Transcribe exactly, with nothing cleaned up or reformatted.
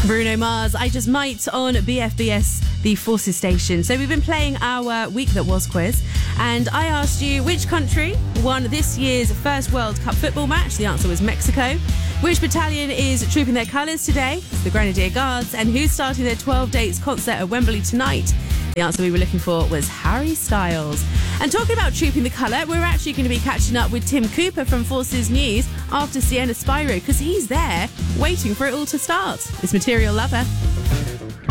Bruno Mars, I Just Might on B F B S, the Forces station. So we've been playing our Week That Was quiz, and I asked you which country won this year's first World Cup football match. The answer was Mexico. Which battalion is trooping their colours today? It's the Grenadier Guards. And who's starting their twelve dates concert at Wembley tonight? The answer we were looking for was Harry Styles. And talking about trooping the colour, we're actually going to be catching up with Tim Cooper from Forces News after Sienna Spyro, because he's there waiting for it all to start. It's Material Lover.